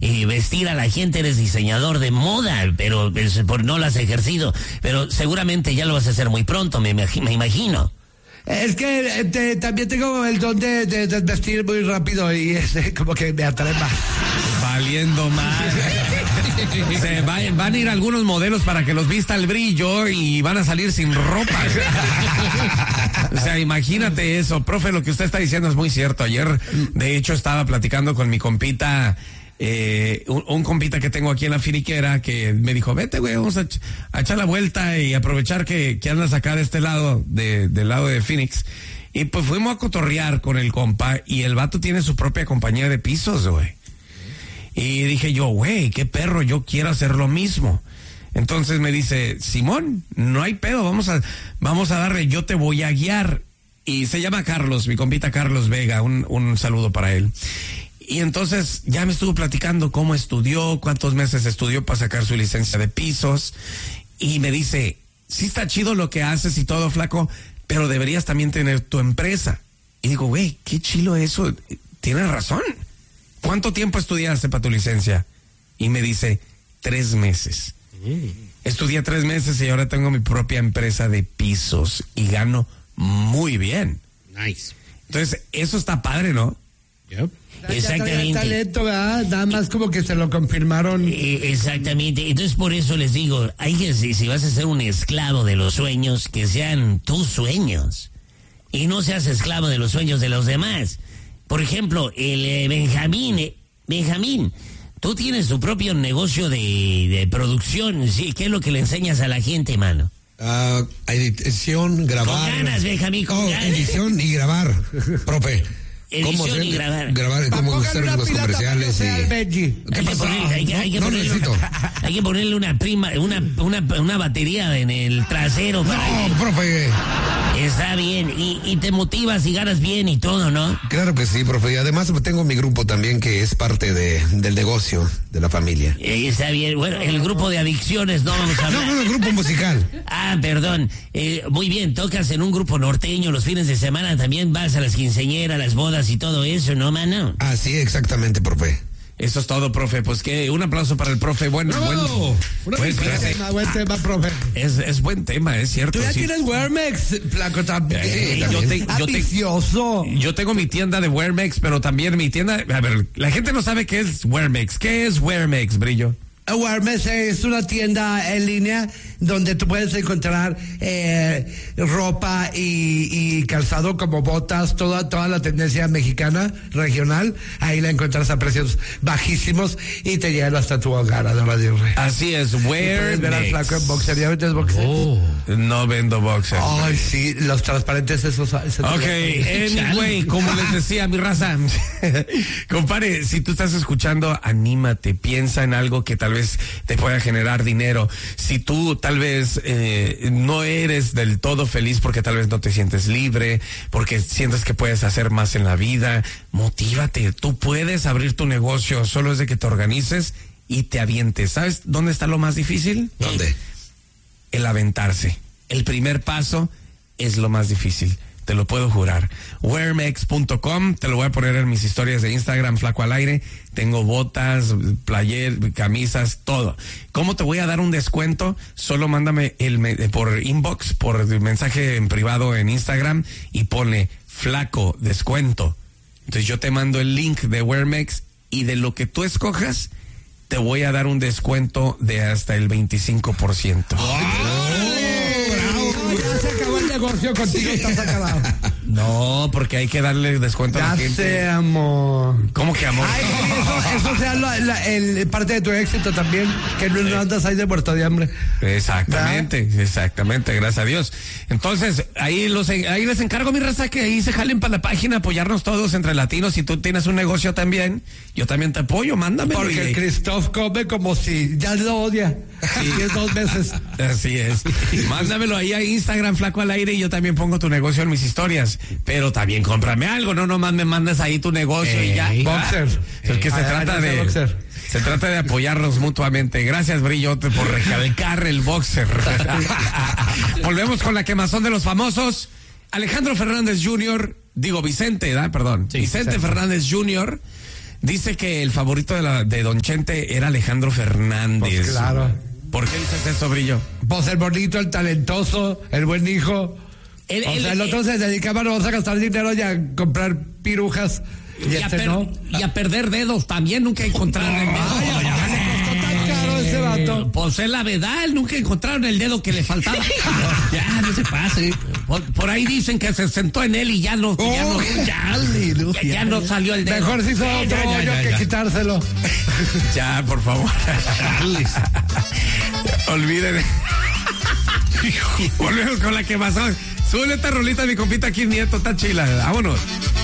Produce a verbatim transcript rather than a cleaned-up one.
eh, vestir a la gente, eres diseñador de moda, pero pues, por, no lo has ejercido. Pero seguramente ya lo vas a hacer muy pronto, me, me imagino. Es que te, también tengo el don de, de, de vestir muy rápido y este, como que me atrae más. Valiendo más. Se va, van a ir algunos modelos para que los vista el brillo y van a salir sin ropa. O sea, imagínate eso. Profe, lo que usted está diciendo es muy cierto. Ayer, de hecho, estaba platicando con mi compita, eh, un, un compita que tengo aquí en la finiquera, que me dijo, vete, güey, vamos a, ch- a echar la vuelta y aprovechar que, que andas acá de este lado, de, del lado de Phoenix. Y pues fuimos a cotorrear con el compa y el vato tiene su propia compañía de pisos, güey. Y dije yo, güey, qué perro, yo quiero hacer lo mismo. Entonces me dice, Simón, no hay pedo, vamos a, vamos a darle, yo te voy a guiar. Y se llama Carlos, mi compita Carlos Vega, un, un saludo para él. Y entonces ya me estuvo platicando cómo estudió, cuántos meses estudió para sacar su licencia de pisos. Y me dice, sí está chido lo que haces y todo, flaco, pero deberías también tener tu empresa. Y digo, güey, qué chilo eso, tienes razón. ¿Cuánto tiempo estudiaste para tu licencia? Y me dice, tres meses. Mm. Estudié tres meses y ahora tengo mi propia empresa de pisos y gano muy bien. Nice. Entonces, eso está padre, ¿no? Yep. Exactamente. Talento, ¿verdad? Nada más como que se lo confirmaron. Eh, exactamente. Entonces, por eso les digo, hay que, si, si vas a ser un esclavo de los sueños, que sean tus sueños. Y no seas esclavo de los sueños de los demás. Por ejemplo, el eh, Benjamín, eh, Benjamín, tú tienes tu propio negocio de, de producción, ¿sí? ¿Qué es lo que le enseñas a la gente, mano? Uh, edición, grabar. Con ganas, Benjamín, con oh, ganas. Edición y grabar, profe. Edición hacer, y grabar. Grabar, cómo hacer los comerciales. Y... ¿Qué pasó? Hay que, hay que no, no ponerle, necesito. hay que ponerle una prima, una, una, una batería en el trasero. Para No, profe. Está bien, y, y te motivas y ganas bien y todo, ¿no? Claro que sí, profe. Y además tengo mi grupo también que es parte de, del negocio de la familia. Eh, está bien, bueno, el grupo de adicciones no vamos a hablar. No, no, el grupo musical. Ah, perdón. Eh, muy bien, tocas en un grupo norteño los fines de semana, también vas a las quinceañeras, las bodas y todo eso, ¿no, mano? Ah, sí, exactamente, profe. Eso es todo, profe. Pues que un aplauso para el profe. Bueno, ¡No! bueno. Una Buen tema, buen tema, profe. Es, es buen tema, es cierto. Tú ya sí. tienes Wearmex, flaco, también. Eh, yo te- yo te- Ambicioso. Yo tengo mi tienda de Wearmex, pero también mi tienda... A ver, la gente no sabe qué es Wearmex. ¿Qué es Wearmex, Brillo? Wearmex es una tienda en línea donde tú puedes encontrar eh, ropa y, y calzado como botas, toda toda la tendencia mexicana, regional. Ahí la encuentras a precios bajísimos y te llegan hasta tu hogar, Adora de Rey. Así es, Y puedes ver al flaco en boxer. ¿Ya vendes boxer? Oh, no vendo boxer. Ay, sí, los transparentes esos. esos Ok, anyway, como les decía, mi raza, compadre, si tú estás escuchando, anímate, piensa en algo que tal vez te pueda generar dinero. Si tú tal vez eh, no eres del todo feliz porque tal vez no te sientes libre, porque sientes que puedes hacer más en la vida, motívate, tú puedes abrir tu negocio, solo es de que te organices y te avientes. ¿Sabes dónde está lo más difícil? ¿Dónde? El aventarse. El primer paso es lo más difícil. Te lo puedo jurar. Wearmex punto com, te lo voy a poner en mis historias de Instagram, Flaco al Aire. Tengo botas, player, camisas, todo. ¿Cómo te voy a dar un descuento? Solo mándame el por inbox, por mensaje en privado en Instagram y pone Flaco descuento. Entonces yo te mando el link de Wearmex y de lo que tú escojas, te voy a dar un descuento de hasta el veinticinco por ciento. Ya se acabó el negocio contigo, estás acabado. No, porque hay que darle descuento a la Ya gente. sé, amor. ¿Cómo que amor? Ay, eso, eso sea la, la, el, parte de tu éxito también, que no, no andas ahí de muerto de hambre. Exactamente, ¿verdad? Exactamente, gracias a Dios. Entonces, ahí los ahí les encargo, mi raza, que ahí se jalen para la página, apoyarnos todos entre latinos. Si tú tienes un negocio también, yo también te apoyo, mándame. Porque el Christoph come como si ya lo odia. Sí, es dos veces. Así es. Mándamelo ahí a Instagram, Flaco al Aire, y yo también pongo tu negocio en mis historias. Pero también cómprame algo, no nomás me mandes ahí tu negocio eh, y ya. Boxer. Es que se Ay, trata ay, de boxer. se trata de apoyarnos mutuamente. Gracias, Brillote, por recalcar el boxer. Volvemos con la quemazón de los famosos. Alejandro Fernández junior, digo Vicente, ¿da? Perdón. Sí, Vicente Vicente. Fernández junior Dice que el favorito de, la, de Don Chente era Alejandro Fernández. Pues claro. ¿Por qué dices eso, Brillo? Pues el bonito, el talentoso, el buen hijo. El, o el, sea, el otro el, se dedicaba no a gastar dinero y a comprar pirujas. Y, y, este a per, no. y a perder dedos también, nunca encontraron el dedo. Ay, ya le costó tan caro ese vato. Pues es la verdad, nunca encontraron el dedo que le faltaba. Ya, no se pase. Por, por ahí dicen que se sentó en él y ya no, ya, no, ya, ya, ya no salió el dedo. Mejor se hizo otro ya, ya, hoyo ya, que ya. quitárselo. Ya, por favor. Olviden. Volvemos con la que pasó. Sube esta rolita, mi compita aquí, Nieto, está chila. Vámonos.